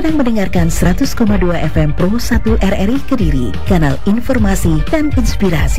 sedang mendengarkan 100,2 FM Pro 1 RRI Kediri, kanal informasi dan inspirasi.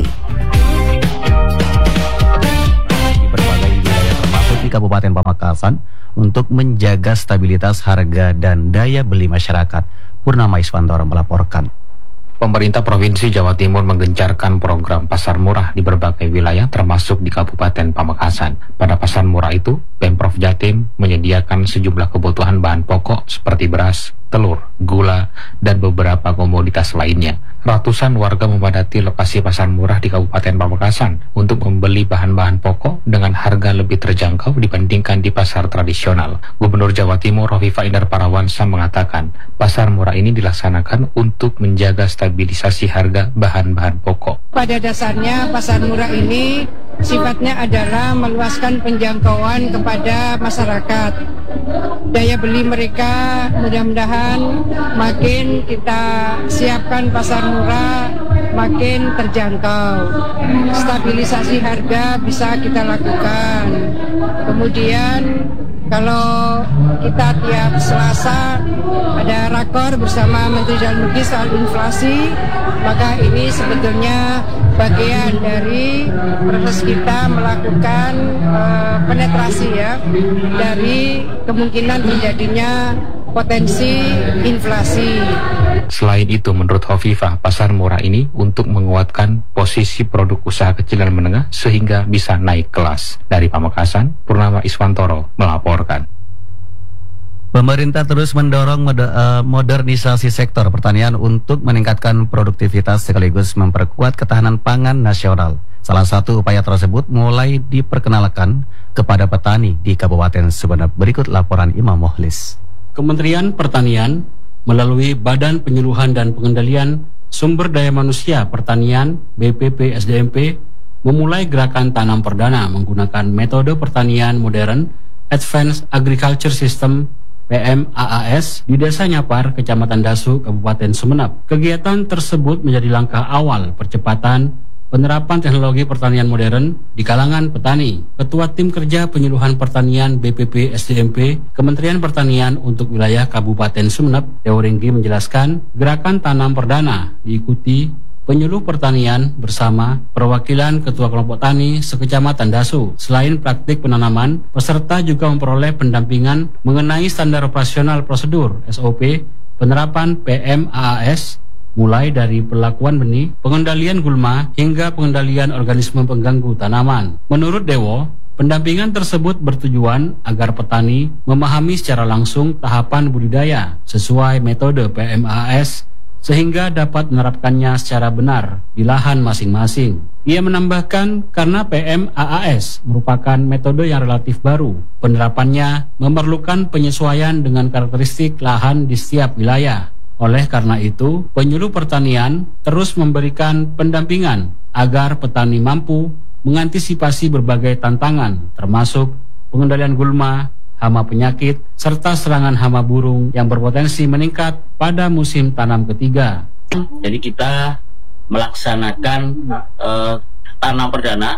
Di berbagai wilayah termasuk di Kabupaten Pamekasan untuk menjaga stabilitas harga dan daya beli masyarakat. Purnama Iswantoro melaporkan. Pemerintah Provinsi Jawa Timur menggencarkan program pasar murah di berbagai wilayah termasuk di Kabupaten Pamekasan. Pada pasar murah itu, Pemprov Jatim menyediakan sejumlah kebutuhan bahan pokok seperti beras, telur, gula, dan beberapa komoditas lainnya. Ratusan warga memadati lokasi pasar murah di Kabupaten Pamekasan untuk membeli bahan-bahan pokok dengan harga lebih terjangkau dibandingkan di pasar tradisional. Gubernur Jawa Timur Hovifah Indar Parawansa mengatakan, pasar murah ini dilaksanakan untuk menjaga stabilisasi harga bahan-bahan pokok. Pada dasarnya pasar murah ini sifatnya adalah meluaskan penjangkauan kepada masyarakat. Daya beli mereka mudah-mudahan makin kita siapkan pasar murah makin terjangkau. Stabilisasi harga bisa kita lakukan. Kemudian kalau kita tiap Selasa ada rakor bersama Menteri Dalam Negeri soal inflasi, maka ini sebetulnya bagian dari proses kita melakukan penetrasi ya dari kemungkinan terjadinya potensi inflasi. Selain itu, menurut Hovifah, pasar murah ini untuk menguatkan posisi produk usaha kecil dan menengah sehingga bisa naik kelas. Dari Pamekasan, Purnama Iswantoro melaporkan. Pemerintah terus mendorong modernisasi sektor pertanian untuk meningkatkan produktivitas sekaligus memperkuat ketahanan pangan nasional. Salah satu upaya tersebut mulai diperkenalkan kepada petani di Kabupaten Sumeneb. Berikut laporan Imam Muhlis. Kementerian Pertanian melalui Badan Penyuluhan dan Pengendalian Sumber Daya Manusia Pertanian BPP SDMP memulai gerakan tanam perdana menggunakan metode pertanian modern Advanced Agriculture System PMAAS di Desa Nyapar, Kecamatan Dasu, Kabupaten Sumeneb. Kegiatan tersebut menjadi langkah awal percepatan penerapan teknologi pertanian modern di kalangan petani. Ketua Tim Kerja Penyuluhan Pertanian BPP SDMP Kementerian Pertanian untuk wilayah Kabupaten Sumeneb, Theo Ringgi menjelaskan, gerakan tanam perdana diikuti penyuluh pertanian bersama perwakilan Ketua Kelompok Tani sekecamatan Dasu. Selain praktik penanaman, peserta juga memperoleh pendampingan mengenai standar operasional prosedur SOP penerapan PMAAS, mulai dari pelakuan benih, pengendalian gulma, hingga pengendalian organisme pengganggu tanaman. Menurut Dewo, pendampingan tersebut bertujuan agar petani memahami secara langsung tahapan budidaya sesuai metode PMAAS sehingga dapat menerapkannya secara benar di lahan masing-masing. Ia menambahkan karena PMAAS merupakan metode yang relatif baru, penerapannya memerlukan penyesuaian dengan karakteristik lahan di setiap wilayah. Oleh karena itu, penyuluh pertanian terus memberikan pendampingan agar petani mampu mengantisipasi berbagai tantangan, termasuk pengendalian gulma, hama penyakit, serta serangan hama burung yang berpotensi meningkat pada musim tanam ketiga. Jadi kita melaksanakan tanam perdana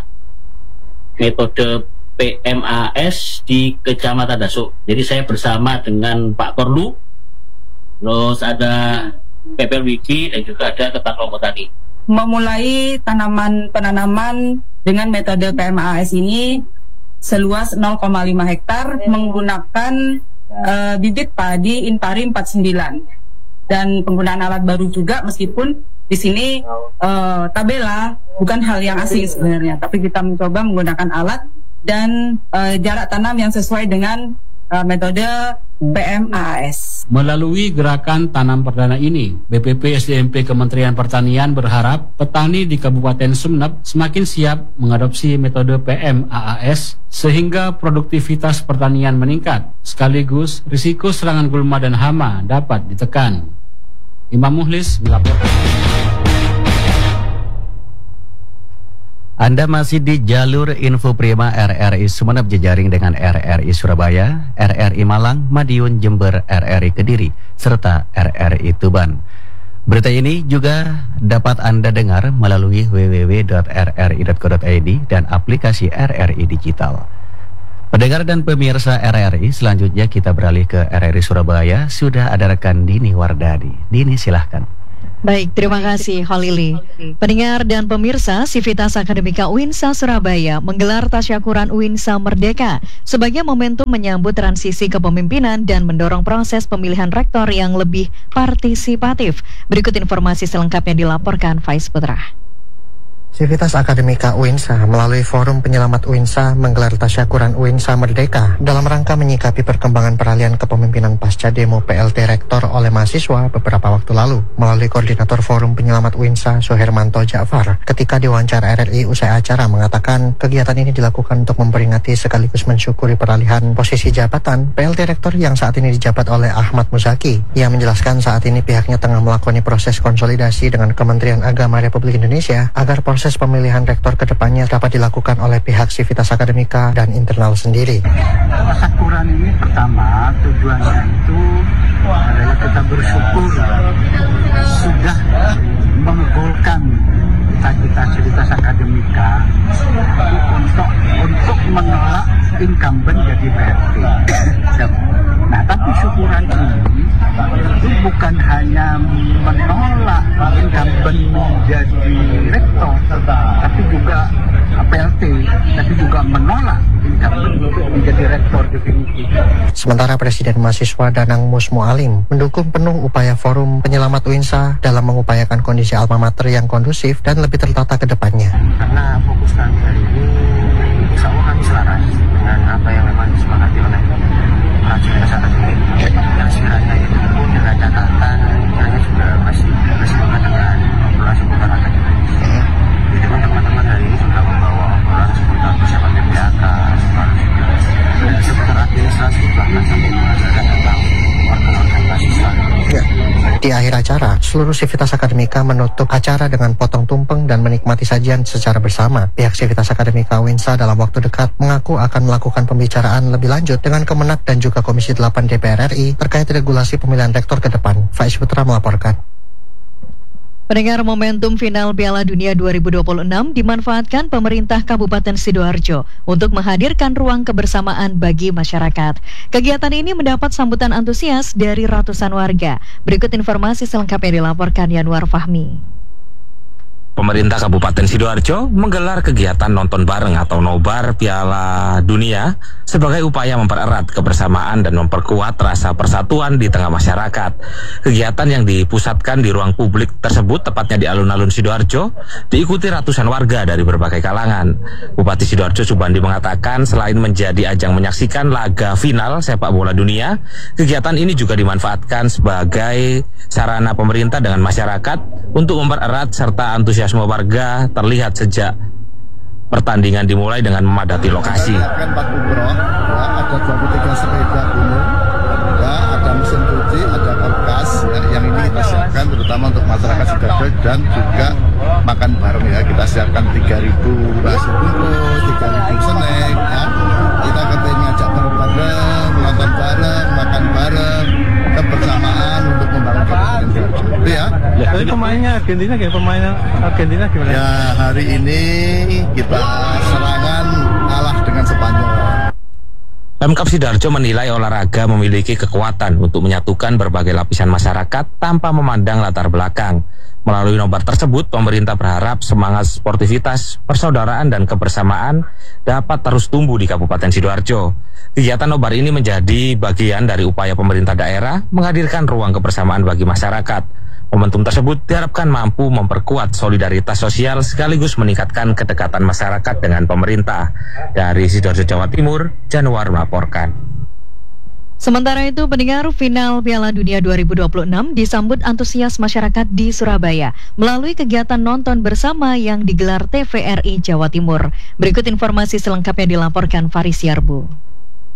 metode PMAAS di Kecamatan Dasu. Jadi saya bersama dengan Pak Korlu, terus ada PPL Wiki, dan juga ada Ketua Kelompok Tani. Memulai penanaman dengan metode PMAAS ini seluas 0,5 hektar menggunakan bibit padi Impari 49 dan penggunaan alat baru juga, meskipun di sini tabela bukan hal yang asing sebenarnya, tapi kita mencoba menggunakan alat dan jarak tanam yang sesuai dengan metode PMAAS. Melalui gerakan tanam perdana ini, BPP SDMP Kementerian Pertanian berharap petani di Kabupaten Sumeneb semakin siap mengadopsi metode PMAAS sehingga produktivitas pertanian meningkat, sekaligus risiko serangan gulma dan hama dapat ditekan. Imam Muhlis melaporkan. Anda masih di jalur Info Prima RRI Sumeneb jejaring dengan RRI Surabaya, RRI Malang, Madiun, Jember, RRI Kediri, serta RRI Tuban. Berita ini juga dapat Anda dengar melalui www.rri.co.id dan aplikasi RRI Digital. Pendengar dan pemirsa RRI, selanjutnya kita beralih ke RRI Surabaya. Sudah ada rekan Dini Wardani. Dini, silahkan. Baik, terima kasih Holili. Pendengar dan pemirsa, Sivitas Akademika UINSA Surabaya menggelar tasyakuran UINSA Merdeka sebagai momentum menyambut transisi kepemimpinan dan mendorong proses pemilihan rektor yang lebih partisipatif. Berikut informasi selengkapnya dilaporkan Faiz Putra. Sivitas Akademika UINSA melalui Forum Penyelamat UINSA menggelar tasyakuran UINSA Merdeka dalam rangka menyikapi perkembangan peralihan kepemimpinan pasca demo PLT Rektor oleh mahasiswa beberapa waktu lalu. Melalui Koordinator Forum Penyelamat UINSA, Suhermanto Ja'far, ketika diwawancara RRI usai acara mengatakan kegiatan ini dilakukan untuk memperingati sekaligus mensyukuri peralihan posisi jabatan PLT Rektor yang saat ini dijabat oleh Ahmad Muzaki. Ia menjelaskan saat ini pihaknya tengah melakoni proses konsolidasi dengan Kementerian Agama Republik Indonesia agar proses pemilihan rektor ke depannya dapat dilakukan oleh pihak Sivitas Akademika dan internal sendiri. Tasyakuran ini pertama tujuannya itu adalah kita bersyukur sudah menggolkan cita-cita Sivitas Akademika untuk menolak incumbent jadi PLT. Nah, tapi syukuran ini itu bukan hanya menolak incumbent menjadi rektor, tapi juga PLT, tapi juga menolak incumbent menjadi rektor definitif. Sementara Presiden Mahasiswa Danang Musmu Alim mendukung penuh upaya Forum Penyelamat UINSA dalam mengupayakan kondisi alma mater yang kondusif dan lebih tertata ke depannya. Karena fokus kami hari ini, insya Allah kami selaras dengan apa yang memang disepakati oleh Sivitas Akademik, yang sekiranya itu pun dengan catatan kiranya juga masih bersinggungan dengan obrolan seputar akademis. Jadi teman-teman hari ini sudah membawa obrolan seputar persiapan PPAK, seputar administrasi, bahkan sampai mengajarkan tentang organ-organ mahasiswa. Di akhir acara, seluruh Sivitas Akademika menutup acara dengan potong tumpeng dan menikmati sajian secara bersama. Pihak Sivitas Akademika UINSA dalam waktu dekat mengaku akan melakukan pembicaraan lebih lanjut dengan Kemenak dan juga Komisi 8 DPR RI terkait regulasi pemilihan rektor ke depan. Faiz Putra melaporkan. Pendengar, momentum final Piala Dunia 2026 dimanfaatkan pemerintah Kabupaten Sidoarjo untuk menghadirkan ruang kebersamaan bagi masyarakat. Kegiatan ini mendapat sambutan antusias dari ratusan warga. Berikut informasi selengkapnya dilaporkan Yanwar Fahmi. Pemerintah Kabupaten Sidoarjo menggelar kegiatan nonton bareng atau nobar Piala Dunia sebagai upaya mempererat kebersamaan dan memperkuat rasa persatuan di tengah masyarakat. Kegiatan yang dipusatkan di ruang publik tersebut, tepatnya di alun-alun Sidoarjo, diikuti ratusan warga dari berbagai kalangan. Bupati Sidoarjo Subandi mengatakan selain menjadi ajang menyaksikan laga final sepak bola dunia, kegiatan ini juga dimanfaatkan sebagai sarana pemerintah dengan masyarakat untuk mempererat serta antusiasme warga terlihat sejak pertandingan dimulai dengan memadati lokasi. Ada 23 sepeda gunung, ada mesin cuci, ada kulkas, yang ini kita siapkan terutama untuk masyarakat Sidoarjo dan juga makan bareng ya. Kita siapkan 3.000 nasi bungkus, 3.000 snack ya. Kita katanya ngajak bareng, nonton bareng, makan bareng, kebersamaan untuk membangun Kabupaten Sidoarjo. Itu ya. Tapi pemainnya Argentina gimana? Ya, hari ini kita serangan kalah dengan Spanyol. Pemkab Sidoarjo menilai olahraga memiliki kekuatan untuk menyatukan berbagai lapisan masyarakat tanpa memandang latar belakang. Melalui nobar tersebut, pemerintah berharap semangat sportivitas, persaudaraan, dan kebersamaan dapat terus tumbuh di Kabupaten Sidoarjo. Kegiatan nobar ini menjadi bagian dari upaya pemerintah daerah menghadirkan ruang kebersamaan bagi masyarakat. Momentum tersebut diharapkan mampu memperkuat solidaritas sosial sekaligus meningkatkan kedekatan masyarakat dengan pemerintah. Dari Sidoarjo, Jawa Timur, Januar melaporkan. Sementara itu, pendengar, final Piala Dunia 2026 disambut antusias masyarakat di Surabaya melalui kegiatan nonton bersama yang digelar TVRI Jawa Timur. Berikut informasi selengkapnya dilaporkan Faris Yarbu.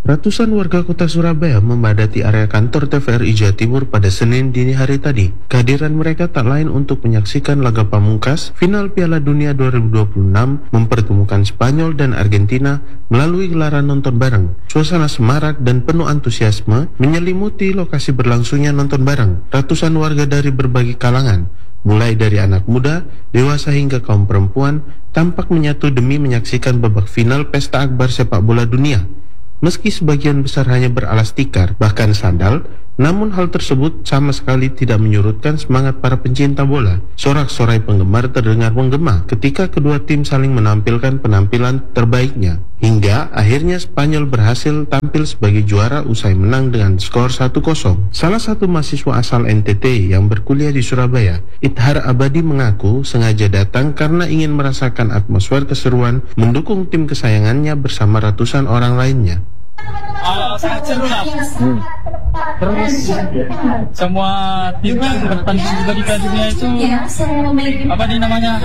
Ratusan warga kota Surabaya memadati area kantor TVRI Jawa Timur pada Senin dini hari tadi. Kehadiran mereka tak lain untuk menyaksikan laga pamungkas final Piala Dunia 2026 mempertemukan Spanyol dan Argentina melalui gelaran nonton bareng. Suasana semarak dan penuh antusiasme menyelimuti lokasi berlangsungnya nonton bareng. Ratusan warga dari berbagai kalangan, mulai dari anak muda, dewasa hingga kaum perempuan, tampak menyatu demi menyaksikan babak final pesta akbar sepak bola dunia. Meski sebagian besar hanya beralas tikar, bahkan sandal, namun hal tersebut sama sekali tidak menyurutkan semangat para pencinta bola. Sorak-sorai penggemar terdengar menggema ketika kedua tim saling menampilkan penampilan terbaiknya. Hingga akhirnya Spanyol berhasil tampil sebagai juara usai menang dengan skor 1-0. Salah satu mahasiswa asal NTT yang berkuliah di Surabaya, Ithar Abadi, mengaku sengaja datang karena ingin merasakan atmosfer keseruan mendukung tim kesayangannya bersama ratusan orang lainnya. Sangat seru lah. Terus semua tim yang bertanding juga di Piala Dunia itu apa nih namanya?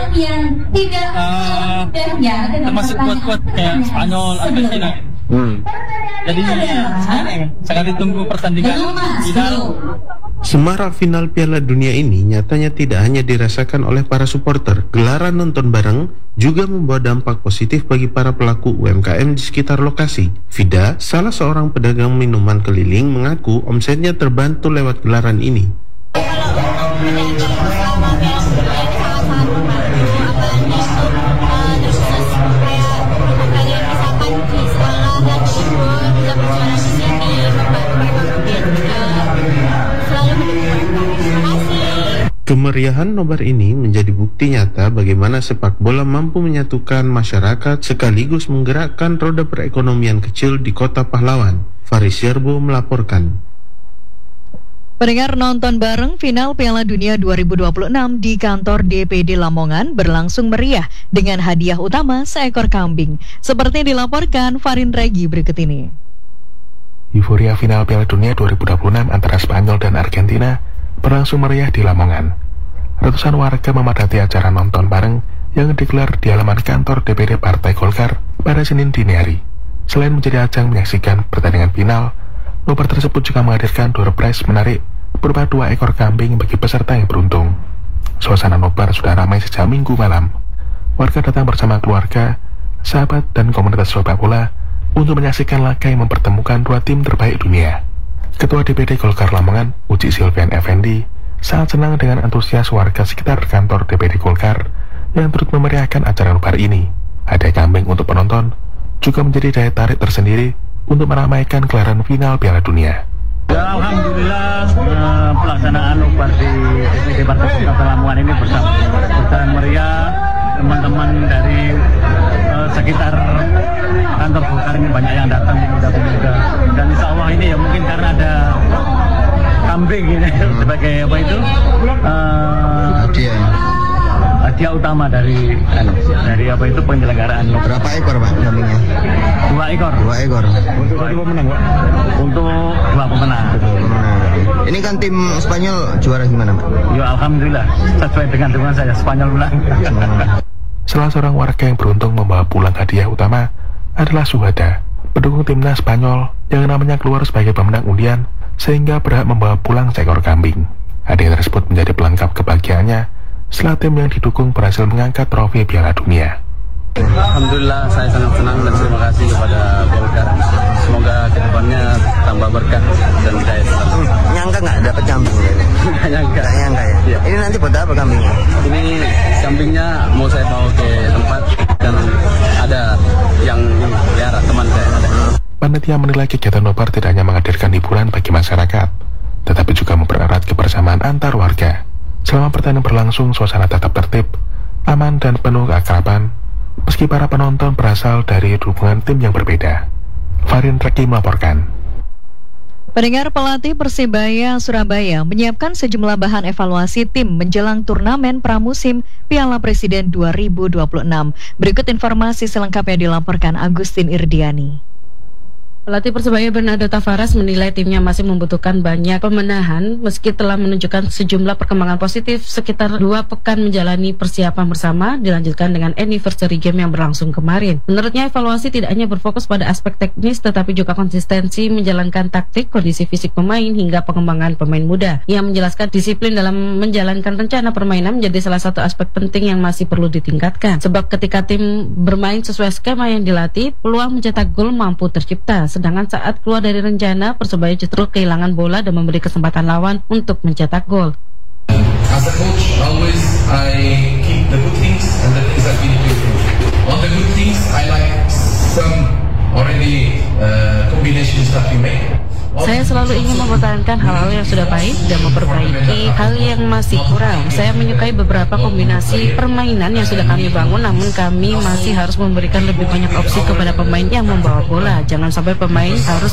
Termasuk kuat-kuat kayak Spanyol, Argentina. Jadi sangat ditunggu pertandingan final. Semarak final Piala Dunia ini nyatanya tidak hanya dirasakan oleh para supporter. Gelaran nonton bareng juga membawa dampak positif bagi para pelaku UMKM di sekitar lokasi. Vida, salah seorang pedagang minuman keliling, mengaku omsetnya terbantu lewat gelaran ini. Kemeriahan nobar ini menjadi bukti nyata bagaimana sepak bola mampu menyatukan masyarakat sekaligus menggerakkan roda perekonomian kecil di kota pahlawan. Faris Yerbo melaporkan. Pendengar, nonton bareng final Piala Dunia 2026 di kantor DPD Lamongan berlangsung meriah dengan hadiah utama seekor kambing. Seperti dilaporkan Farin Regi berikut ini. Euforia final Piala Dunia 2026 antara Spanyol dan Argentina berlangsung meriah di Lamongan. Ratusan warga memadati acara nonton bareng yang digelar di halaman kantor DPD Partai Golkar pada Senin dini hari. Selain menjadi ajang menyaksikan pertandingan final, nobar tersebut juga menghadirkan door prize menarik berupa 2 ekor kambing bagi peserta yang beruntung. Suasana nobar sudah ramai sejak Minggu malam. Warga datang bersama keluarga, sahabat, dan komunitas sepak bola untuk menyaksikan laga yang mempertemukan 2 tim terbaik dunia. Ketua DPD Golkar Lamongan, Uci Silvian Effendi, sangat senang dengan antusias warga sekitar kantor DPD Golkar yang turut memeriahkan acara nobar ini. Hadiah kambing untuk penonton juga menjadi daya tarik tersendiri untuk meramaikan gelaran final Piala Dunia. Ya, alhamdulillah pelaksanaan nobar di DPD Partai Golkar Lamongan ini berjalan meriah. Teman-teman dari sekitar kantor Golkar ini banyak yang datang, pemuda-pemuda, dan insya Allah ini ya mungkin karena ada kambing ini sebagai apa itu hadiah utama dari apa itu penyelenggaraan. Berapa ekor Pak kambingnya? 2 ekor. 2 ekor. Untuk 2 pemenang Pak? Untuk 2 pemenang. Ini kan tim Spanyol juara gimana Pak? Ya alhamdulillah sesuai dengan dugaan saya, Spanyol menang. Salah seorang warga yang beruntung membawa pulang hadiah utama adalah Suhada, pendukung timnas Spanyol yang namanya keluar sebagai pemenang undian sehingga berhak membawa pulang seekor kambing. Hadiah tersebut menjadi pelengkap kebahagiaannya setelah tim yang didukung berhasil mengangkat trofi Piala Dunia. Alhamdulillah, saya sangat senang dan terima kasih kepada Golkar. Semoga kedepannya tambah berkah dan jaya selalu. Nyangka nggak dapat kambing? Nggak nyangka. Nggak nyangka ya? Ya. Ini nanti buat apa kambingnya? Ini kambingnya mau saya bawa ke tempat dan ada yang pelihara teman saya. Panitia menilai kegiatan nobar tidak hanya menghadirkan hiburan bagi masyarakat, tetapi juga mempererat kebersamaan antar warga. Selama pertandingan berlangsung, suasana tetap tertib, aman dan penuh keakraban, meski para penonton berasal dari dukungan tim yang berbeda. Farin Reki melaporkan. Pendengar, pelatih Persebaya Surabaya menyiapkan sejumlah bahan evaluasi tim menjelang turnamen pramusim Piala Presiden 2026. Berikut informasi selengkapnya dilaporkan Agustin Irdiani. Pelatih Persebaya Bernardo Tavares menilai timnya masih membutuhkan banyak pembenahan meski telah menunjukkan sejumlah perkembangan positif sekitar 2 pekan menjalani persiapan bersama dilanjutkan dengan anniversary game yang berlangsung kemarin. Menurutnya evaluasi tidak hanya berfokus pada aspek teknis tetapi juga konsistensi menjalankan taktik, kondisi fisik pemain hingga pengembangan pemain muda. Ia menjelaskan disiplin dalam menjalankan rencana permainan menjadi salah satu aspek penting yang masih perlu ditingkatkan. Sebab ketika tim bermain sesuai skema yang dilatih, peluang mencetak gol mampu tercipta. Sedangkan saat keluar dari rencana, Persebaya justru kehilangan bola dan memberi kesempatan lawan untuk mencetak gol. As a coach, always I keep the good things and the things that we need to improve. On the good things, I like some already combinations that we make. Saya selalu ingin mempertahankan hal-hal yang sudah baik dan memperbaiki hal yang masih kurang. Saya menyukai beberapa kombinasi permainan yang sudah kami bangun, namun kami masih harus memberikan lebih banyak opsi kepada pemain yang membawa bola. Jangan sampai pemain harus